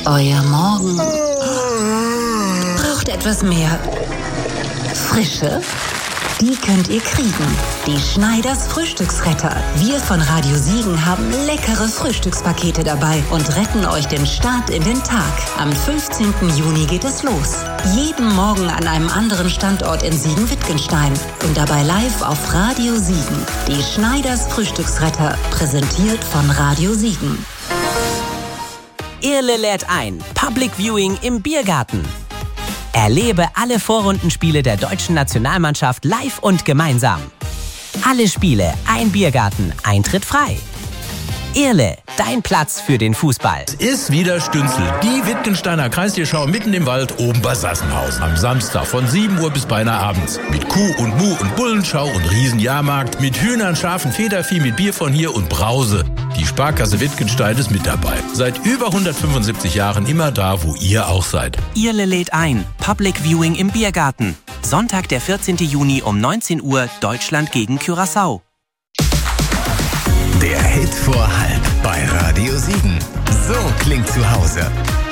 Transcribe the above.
Euer Morgen braucht etwas mehr Frische. Die könnt ihr kriegen. Die Schneiders Frühstücksretter. Wir von Radio Siegen haben leckere Frühstückspakete dabei und retten euch den Start in den Tag. Am 15. Juni geht es los. Jeden Morgen an einem anderen Standort in Siegen-Wittgenstein und dabei live auf Radio Siegen. Die Schneiders Frühstücksretter, präsentiert von Radio Siegen. Irle lädt ein. Public Viewing im Biergarten. Erlebe alle Vorrundenspiele der deutschen Nationalmannschaft live und gemeinsam. Alle Spiele, ein Biergarten, Eintritt frei. Irle, dein Platz für den Fußball. Es ist wieder Stünzel, die Wittgensteiner Kreistierschau mitten im Wald oben bei Sassenhaus. Am Samstag von 7 Uhr bis beinahe abends. Mit Kuh und Mu und Bullenschau und Riesenjahrmarkt. Mit Hühnern, Schafen, Federvieh, mit Bier von hier und Brause. Die Sparkasse Wittgenstein ist mit dabei. Seit über 175 Jahren immer da, wo ihr auch seid. Irle lädt ein. Public Viewing im Biergarten. Sonntag, der 14. Juni um 19 Uhr, Deutschland gegen Curaçao. Der Hit vor halb bei Radio Siegen. So klingt zu Hause.